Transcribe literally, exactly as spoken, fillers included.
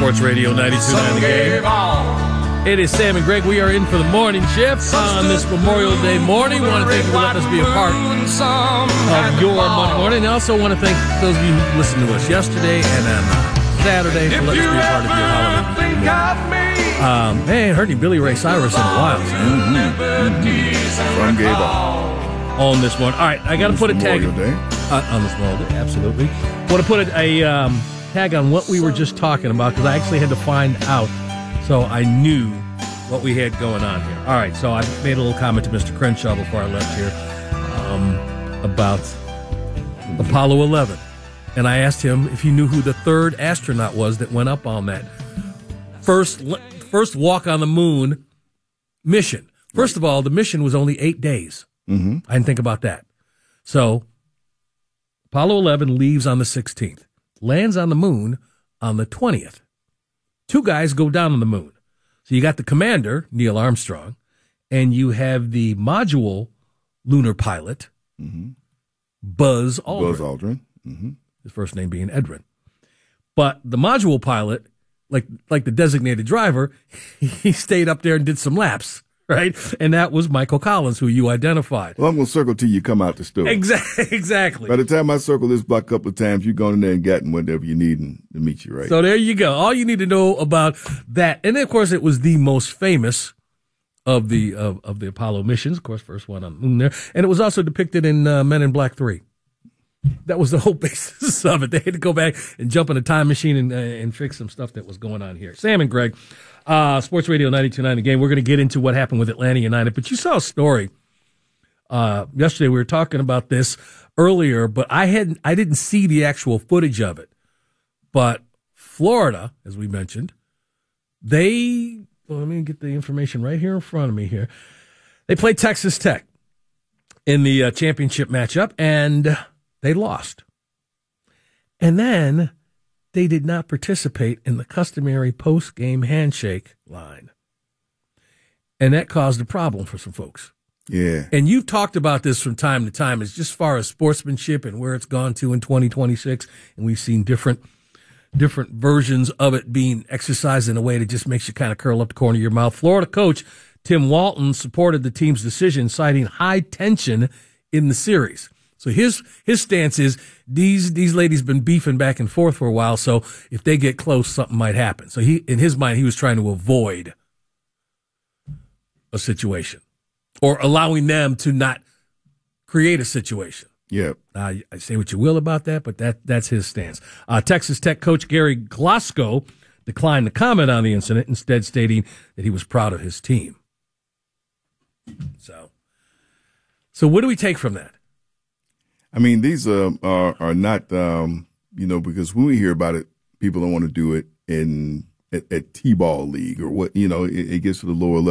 Sports Radio ninety-two point nine The Game. It is Sam and Greg. We are in for the morning shift on this Memorial Day morning. We want to thank you for letting us be a part of your Monday morning. And I also want to thank those of you who listened to us yesterday and on Saturday for letting us be a part of your holiday. Um, man, I ain't heard any Billy Ray Cyrus in a while. Mm-hmm. Mm-hmm. From Gay Ball. On this morning. All right, I got to put a tag uh, on this Memorial Day. Absolutely. Want to put a, a um, tag on what we were just talking about because I actually had to find out so I knew what we had going on here. All right, so I made a little comment to Mister Crenshaw before I left here um, about Apollo eleven. And I asked him if he knew who the third astronaut was that went up on that first, first walk on the moon mission. First of all, the mission was only eight days. Mm-hmm. I didn't think about that. So Apollo eleven leaves on the sixteenth, lands on the moon on the twentieth. Two guys go down on the moon. So you got the commander, Neil Armstrong, and you have the module lunar pilot, mm-hmm. Buzz Aldrin. Buzz Aldrin. Mm-hmm. His first name being Edrin. But the module pilot, like like the designated driver, he stayed up there and did some laps. Right? And that was Michael Collins, who you identified. Well, I'm going to circle till you come out the store. Exactly. Exactly. By the time I circle this block a couple of times, you're going in there and getting whatever you need and to meet you, right? So there you go. All you need to know about that. And then, of course, it was the most famous of the of, of the Apollo missions. Of course, first one on the moon there. And it was also depicted in uh, Men in Black three. That was the whole basis of it. They had to go back and jump in a time machine and, uh, and fix some stuff that was going on here. Sam and Greg. Uh, Sports Radio ninety-two point nine The Game. We're going to get into what happened with Atlanta United, but you saw a story uh, yesterday. We were talking about this earlier, but I hadn't, I didn't see the actual footage of it. But Florida, as we mentioned, they well, let me get the information right here in front of me here. They played Texas Tech in the uh, championship matchup, and they lost. And then they did not participate in the customary post-game handshake line. And that caused a problem for some folks. Yeah. And you've talked about this from time to time as just far as sportsmanship and where it's gone to in twenty twenty-six. And we've seen different different versions of it being exercised in a way that just makes you kind of curl up the corner of your mouth. Florida coach Tim Walton supported the team's decision, citing high tension in the series. So his his stance is these these ladies been beefing back and forth for a while. So if they get close, something might happen. So he, in his mind, he was trying to avoid a situation or allowing them to not create a situation. Yeah. Uh, I say what you will about that, but that that's his stance. Uh, Texas Tech coach Gary Glasgow declined to comment on the incident, instead stating that he was proud of his team. So, so what do we take from that? I mean, these uh, are are not, um, you know, because when we hear about it, people don't want to do it in at, at T-ball league or what, you know, it, it gets to the lower level.